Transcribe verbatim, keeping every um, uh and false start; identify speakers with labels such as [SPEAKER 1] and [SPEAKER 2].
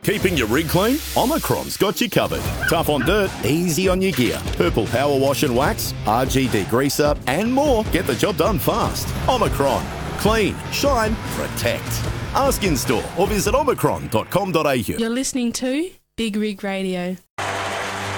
[SPEAKER 1] Keeping your rig clean? Omicron's got you covered. Tough on dirt, easy on your gear. Purple power wash and wax, R G degreaser, and more. Get the job done fast. Omicron. Clean, shine, protect. Ask in store or visit omicron dot com dot a u.
[SPEAKER 2] You're listening to Big Rig Radio.